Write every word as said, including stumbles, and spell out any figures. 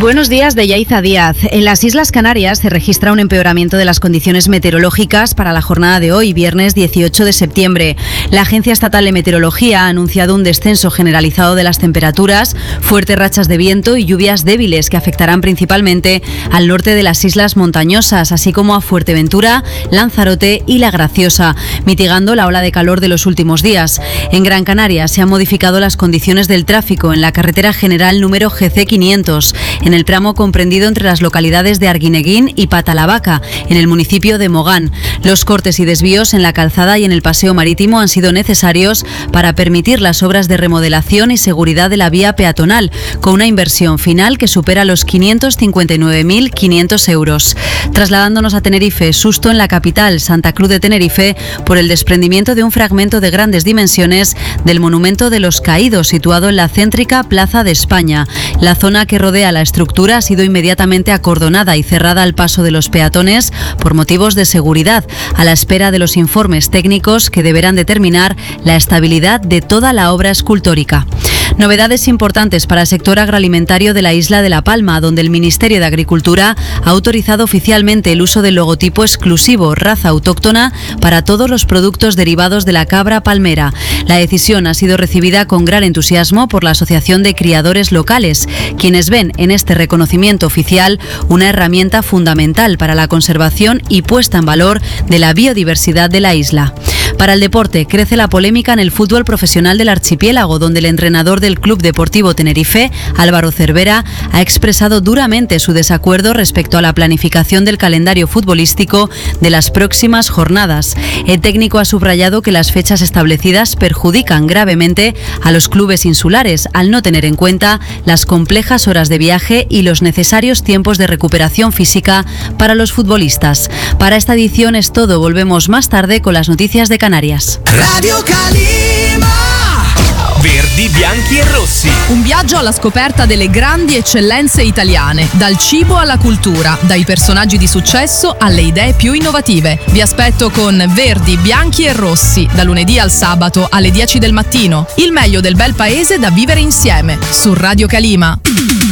Buenos días, de Yaiza Díaz. En las Islas Canarias se registra un empeoramiento de las condiciones meteorológicas para la jornada de hoy, viernes dieciocho de septiembre. La Agencia Estatal de Meteorología ha anunciado un descenso generalizado de las temperaturas, fuertes rachas de viento y lluvias débiles que afectarán principalmente al norte de las islas montañosas, así como a Fuerteventura, Lanzarote y La Graciosa, mitigando la ola de calor de los últimos días. En Gran Canaria se han modificado las condiciones del tráfico en la carretera general número G C quinientos, en el tramo comprendido entre las localidades de Arguineguín y Patalavaca, en el municipio de Mogán. Los cortes y desvíos en la calzada y en el paseo marítimo han sido necesarios para permitir las obras de remodelación y seguridad de la vía peatonal, con una inversión final que supera los quinientos cincuenta y nueve mil quinientos euros. Trasladándonos a Tenerife, susto en la capital, Santa Cruz de Tenerife, por el desprendimiento de un fragmento de grandes dimensiones del Monumento de los Caídos, situado en la céntrica Plaza de España. La zona que rodea la estructura ha sido inmediatamente acordonada y cerrada al paso de los peatones por motivos de seguridad, a la espera de los informes técnicos que deberán determinar la estabilidad de toda la obra escultórica. Novedades importantes para el sector agroalimentario de la isla de La Palma, donde el Ministerio de Agricultura ha autorizado oficialmente el uso del logotipo exclusivo raza autóctona para todos los productos derivados de la cabra palmera. La decisión ha sido recibida con gran entusiasmo por la Asociación de Criadores Locales, quienes ven en este reconocimiento oficial una herramienta fundamental para la conservación y puesta en valor de la biodiversidad de la isla. Para el deporte, crece la polémica en el fútbol profesional del archipiélago, donde el entrenador del Club Deportivo Tenerife, Álvaro Cervera, ha expresado duramente su desacuerdo respecto a la planificación del calendario futbolístico de las próximas jornadas. El técnico ha subrayado que las fechas establecidas perjudican gravemente a los clubes insulares, al no tener en cuenta las complejas horas de viaje y los necesarios tiempos de recuperación física para los futbolistas. Para esta edición es todo. Volvemos más tarde con las noticias de Canarias. Radio Calima. Verdi, bianchi e rossi. Un viaggio alla scoperta delle grandi eccellenze italiane, dal cibo alla cultura, dai personaggi di successo alle idee più innovative. Vi aspetto con Verdi, bianchi e rossi, da lunedì al sabato alle dieci del mattino. Il meglio del bel paese da vivere insieme, su Radio Calima.